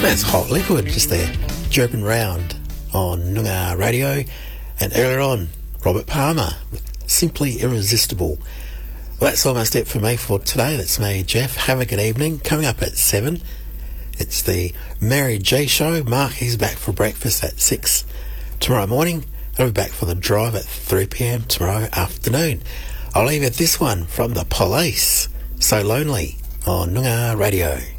That's Hot Liquid just there, jerking round on Noongar Radio. And earlier on, Robert Palmer with Simply Irresistible. Well, that's almost it for me for today. That's me, Jeff. Have a good evening. Coming up at 7, it's the Mary J Show. Mark, he's back for breakfast at 6 tomorrow morning. I'll be back for the drive at 3 p.m. tomorrow afternoon. I'll leave it this one from the Police, So Lonely, on Noongar Radio.